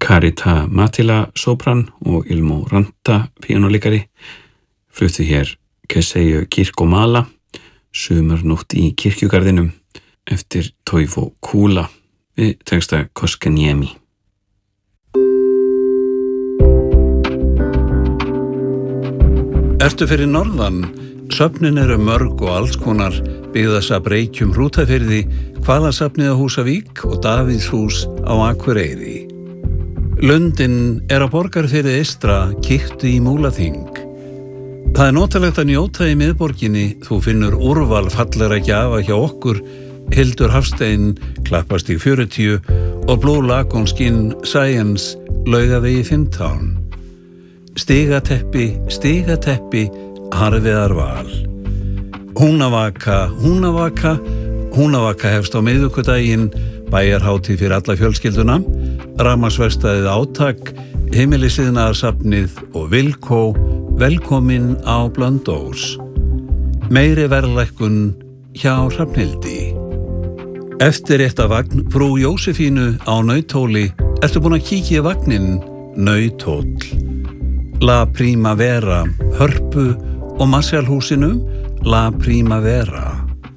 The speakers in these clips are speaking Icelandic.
Carita Matila sopran og Ilmo Ranta píanóleikari fluttu hér Keseju Kirkomala, Sumarnótt í kirkjugarðinum eftir Toivo Kula við texta Koskaniemi. Ertu fyrir norðan? Söfnin eru mörg og alls konar, byggðasafn Reykjum Hrútafirði, Hvaðasafnið á Húsavík og Davíðshús á Akureyri. Lundinn er á Borgarfirði eystra, kíktu í Múlaþing. Það er notalegt að njóta í miðborginni, þú finnur úrval fallegra gjafa hjá okkur, Hildur Hafstein, Klappastíg 40 og Blue Lagoon Skin Science, Laugavegi 15. Stigateppi, Harfiðar Val. Húnavaka hefst á miðvikudaginn, bæjarhátíð fyrir alla fjölskylduna, rafmagnsverkstæðið Átak, Heimilisiðnaðarsafnið og Vilkó, velkomin á Blönduós. Meiri verðlækkun hjá Hrafnhildi. Eftirréttavagn frú Jósefínu á Nauthóli, ertu búin að kíkja í vagninn? Nauthóll. La Primavera, Hörpu og Marshallhúsinu, La Primavera.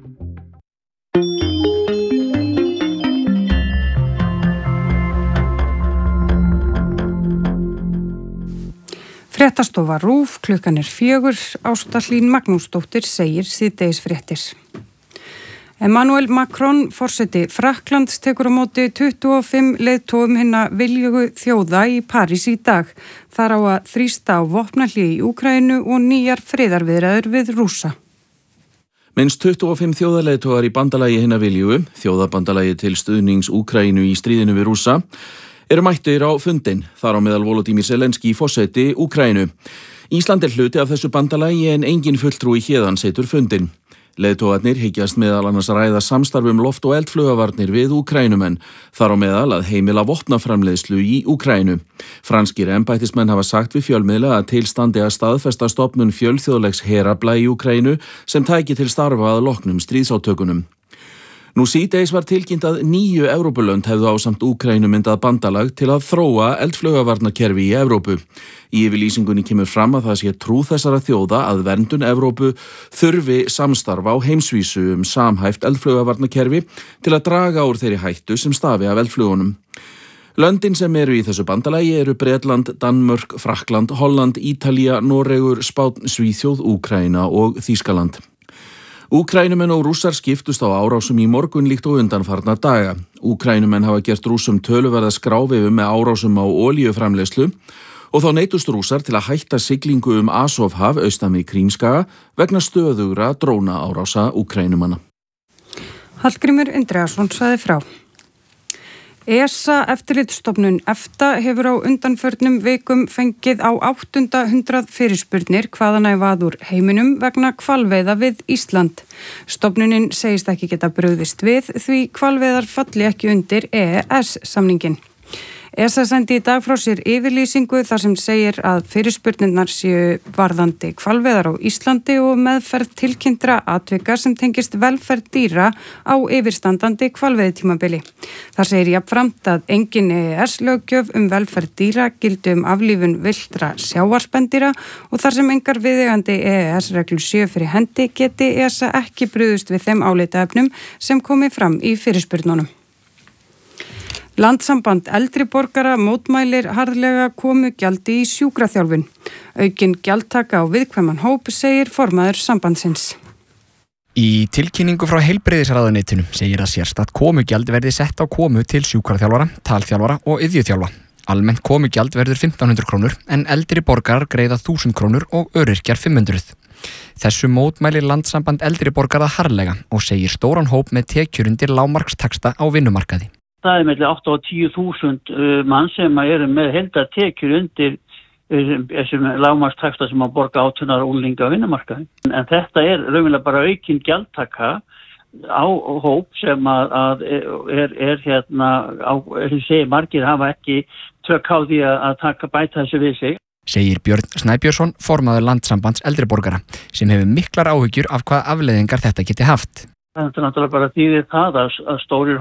Fréttastofa RÚV, klukkan 4, Ásta Hlín Magnúsdóttir segir síðdegisfréttir. Emmanuel Macron, forseti Frakklands, tekur á móti 25 leiðtogum hinna viljugu þjóða í París í dag. Þar á að þrýsta á vopnahlé í Úkraínu og nýjar friðarviðræður við Rússa. Minnst 25 þjóðarleiðtogar í bandalagi hinna viljugu, þjóðabandalagi til stuðnings Úkraínu í stríðinu við Rússa, eru mættir á fundinn, þar á meðal Volodymyr Zelenský forseti Úkraínu. Ísland er hluti af þessu bandalagi en engin fulltrúi héðan situr fundinn. Leiðtogarnir hyggjast meðal annars ræða samstarf loft- og eldflaugavarnir við Úkraínumenn, þar á meðal að heimila vopnaframleiðslu í Úkraínu. Franskir embættismenn hafa sagt við fjölmiðla að til standi að staðfesta stofnun fjölþjóðlegs herafla í Úkraínu sem tæki til starfa að loknum stríðsátökunum. Nú síðdegis var tilkynnt að 9 Evrópulönd hefðu ásamt Úkraínu myndað bandalag til að þróa eldflaugavarnakerfi í Evrópu. Í yfirlýsingunni kemur fram að það sé trú þessara þjóða að verndun Evrópu þurfi samstarfa á heimsvísu samhæft eldflaugavarnakerfi til að draga úr þeirri hættu sem stafi af eldflugunum. Löndin sem eru í þessu bandalagi eru Bretland, Danmörk, Frakkland, Holland, Ítalía, Noregur, Spánn, Svíþjóð, Úkraína og Þýskaland. Úkraínumenn og Rússar skiptust á árásum í morgun líkt og undanfarna daga. Úkraínumenn hafa gert Rússum töluverða skráveifum með árásum á olíuframleiðslu og þá neyddust Rússar til að hætta siglingu Azovhaf austan við Krímskaga vegna stöðugra drónaárása Úkraínumanna. Hallgrímur Indriðason sagði frá. ESA, eftirlitsstofnun EFTA, hefur á undanförnum vikum fengið á 800 fyrirspurnir hvaðanævað úr heiminum vegna hvalveiða við Ísland. Stofnunin segist ekki geta brugðist við því hvalveiðar falli ekki undir EES-samningin. ESA sendi í dag frá sér yfirlýsingu þar sem segir að fyrirspurnirnar séu varðandi hvalveiðar á Íslandi og meðferð tilkynntra atvika sem tengist velferð dýra á yfirstandandi hvalveiðtímabili. Það segir jafnframt að engin EES-löggjöf velferð dýra gildi aflífun villtra sjávarspendýra og þar sem engar viðeigandi EES-reglur séu fyrir hendi geti ESA ekki brugðist við þeim álitaefnum sem komi fram í fyrirspurnunum. Landssamband eldri borgara mótmælir harðlega komugjaldi í sjúkraþjálfun. Aukin gjaldtaka á viðkvæman hóp, segir formaður sambandsins. Í tilkynningu frá heilbrigðisráðuneytinu segir að sérstakt komugjald verði sett á komu til sjúkraþjálfara, talþjálfara og iðjuþjálfa. Almennt komugjald verður 1.500 krónur en eldri borgarar greiða 1.000 krónur og öryrkjar 500. Þessu mótmælir Landssamband eldri borgara harðlega og segir stóran hóp með tekjur undir lágmarkstaxta á vinnumarkaði. Það er mellir 8 og 10.000 mann sem eru með heildartekjur undir þessum lágmarkstaxta sem að borga 18 ára unglinga á vinnumarkaði. En þetta er raunverulega bara aukin gjaldtaka á hóp sem að er hérna, margir hafa ekki tök á því að bæta þessu við sig. Segir Björn Snæbjörnsson, formaður Landssambands eldri borgara, sem hefur miklar áhyggjur af hvað afleiðingar þetta geti haft. Þetta náttúrulega bara þýðir það að stórir